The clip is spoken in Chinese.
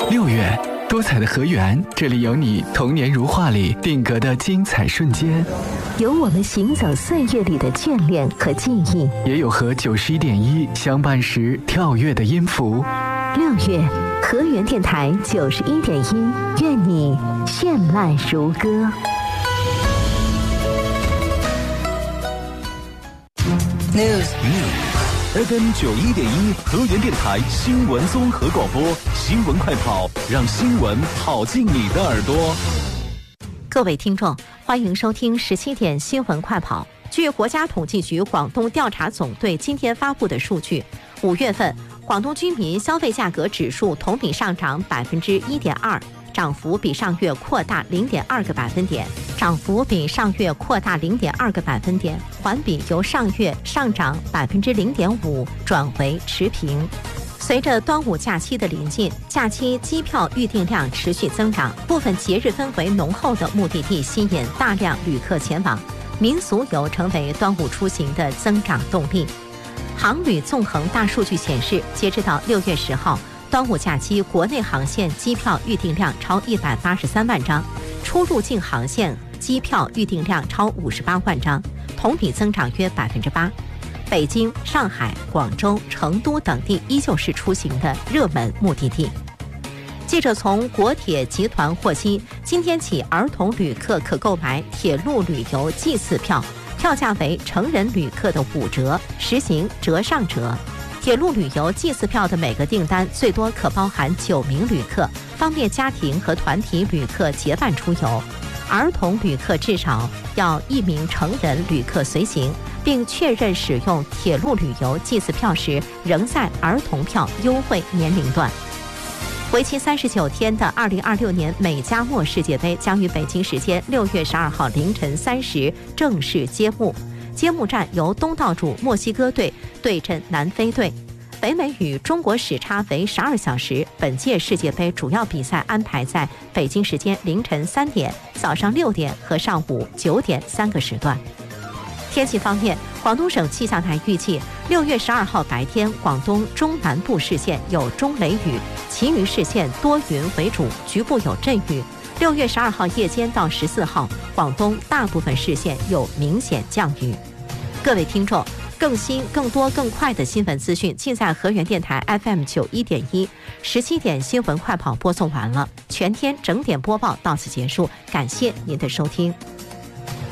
6月，多彩的河源，这里有你童年如画里定格的精彩瞬间， 有我们行走岁月里的眷恋和记忆， 也有和91.1相伴时跳跃的音符。 6月，河源电台91.1，愿你绚烂如歌。 FM 91.1河源电台新闻综合广播，新闻快跑，让新闻跑进你的耳朵。 各位听众，欢迎收听17点新闻快跑。据国家统计局广东调查总队今天发布的数据，5月份广东居民消费价格指数同比上涨1.2%，涨幅比上月扩大0.2个百分点，环比由上月上涨0.5%转为持平。随着端午假期的临近，假期机票预订量持续增长，部分节日氛围浓厚的目的地吸引大量旅客前往，民俗游成为端午出行的增长动力。航旅纵横大数据显示，截止到6月10号，端午假期国内航线机票预订量超183万张，出入境航线机票预订量超58万张，同比增长约8%。北京、上海、广州、成都等地依旧是出行的热门目的地。记者从国铁集团获悉，今天起儿童旅客可购买铁路旅游祭祀票，票价为成人旅客的5折，实行折上折。铁路旅游祭祀票的每个订单最多可包含9名旅客，方便家庭和团体旅客结伴出游。儿童旅客至少要1名成人旅客随行，并确认使用铁路旅游祭祀票时仍在儿童票优惠年龄段。为期39天的2026年美加墨世界杯将于北京时间6月12号凌晨3时正式揭幕。揭幕战由东道主墨西哥队对阵南非队。北美与中国时差为12小时，本届世界杯主要比赛安排在北京时间凌晨3点、早上6点和上午9点3个时段。天气方面，广东省气象台预计6月12号白天，广东中南部市县有中雷雨，其余市县多云为主，局部有阵雨。6月12号夜间到14号，广东大部分市县有明显降雨。各位听众，更新、更多、更快的新闻资讯尽在河源电台 FM 91.1。17点新闻快跑播送完了，全天整点播报到此结束，感谢您的收听。